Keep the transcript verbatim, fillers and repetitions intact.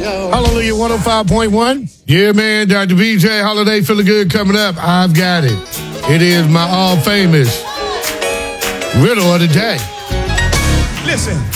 Hallelujah one oh five point one. Yeah, man, Doctor B J Holiday feeling good coming up. I've got it. It is my all famous riddle of the day. Listen.